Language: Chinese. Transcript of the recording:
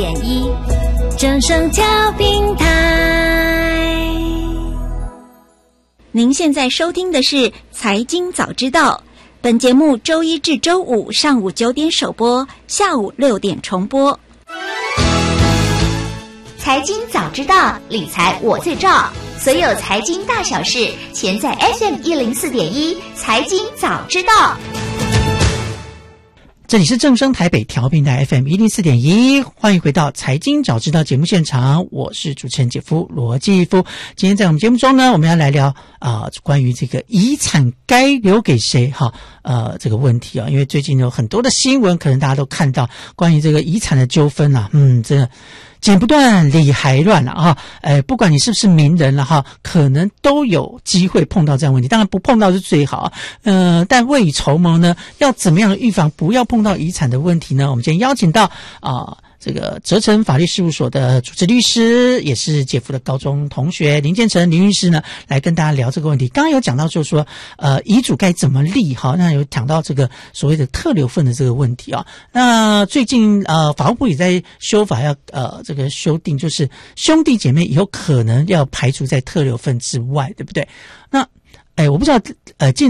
104.1正声调频台。 您现在收听的是财经早知道，本节目周一至周五上午9点首播，下午6点重播。 财经早知道，理财我最照，所有财经大小事，全在 FM104.1财经早知道。 这里是正声台北调频台 FM104.1，欢迎回到财经早知道节目现场，我是主持人姐夫罗继夫。今天在我们节目中呢，我们要来聊关于这个遗产该留给谁这个问题因为最近有很多的新闻，可能大家都看到关于这个遗产的纠纷真的剪不断理还乱了不管你是不是名人了可能都有机会碰到这样的问题，当然不碰到是最好但未雨绸缪呢，要怎么样的预防不要碰到遗产的问题呢？我们今天邀请到这个泽成法律事务所的主持律师，也是姐夫的高中同学林建成林律师呢，来跟大家聊这个问题。刚刚有讲到就是说遗嘱该怎么立那有讲到这个所谓的特留份的这个问题那最近法务部也在修法，要这个修订，就是兄弟姐妹以后可能要排除在特留份之外，对不对？那我不知道